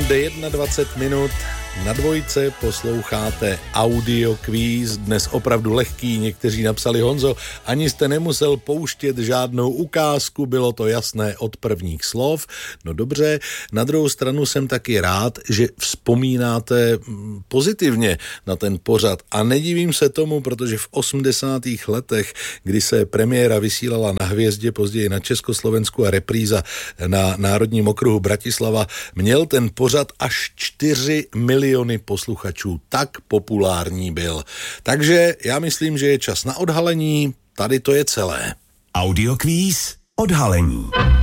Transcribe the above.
jde 21 minut. Na Dvojce posloucháte audiokvíz, dnes opravdu lehký, někteří napsali: Honzo, ani jste nemusel pouštět žádnou ukázku, bylo to jasné od prvních slov. No dobře, na druhou stranu jsem taky rád, že vzpomínáte pozitivně na ten pořad a nedivím se tomu, protože v 80. letech, kdy se premiéra vysílala na Hvězdě, později na Československu a repríza na Národním okruhu Bratislava, měl ten pořad až 4 miliony posluchačů, tak populární byl. Takže já myslím, že je čas na odhalení, tady to je celé. Audiokvíz Odhalení.